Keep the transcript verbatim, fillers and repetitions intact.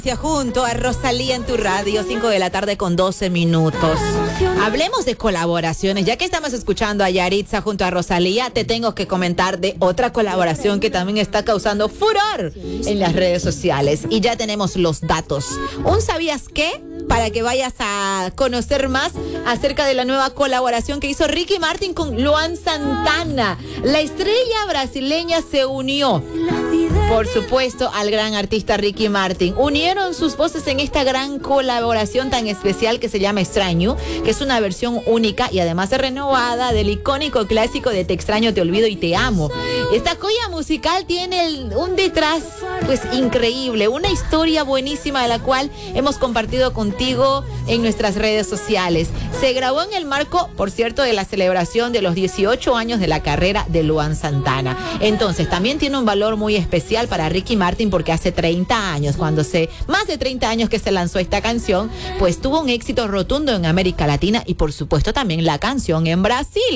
Junto a Rosalía en tu radio, cinco de la tarde con doce minutos. Hablemos de colaboraciones. Ya que estamos escuchando a Yaritza junto a Rosalía, te tengo que comentar de otra colaboración que también está causando furor en las redes sociales. Y ya tenemos los datos. ¿Un sabías qué? Para que vayas a conocer más acerca de la nueva colaboración que hizo Ricky Martin con Luan Santana. La estrella brasileña se unió, por supuesto, al gran artista Ricky Martin. Unieron sus voces en esta gran colaboración tan especial que se llama Extraño, que es una versión única y además renovada del icónico clásico de Te extraño, te olvido y te amo. Esta joya musical tiene el, un detrás pues increíble, una historia buenísima de la cual hemos compartido contigo en nuestras redes sociales. Se grabó en el marco, por cierto, de la celebración de los dieciocho años de la carrera de Luan Santana. Entonces, también tiene un valor muy especial para Ricky Martin porque hace treinta años, cuando se, más de treinta años que se lanzó esta canción, pues tuvo un éxito rotundo en América Latina y por supuesto también la canción en Brasil.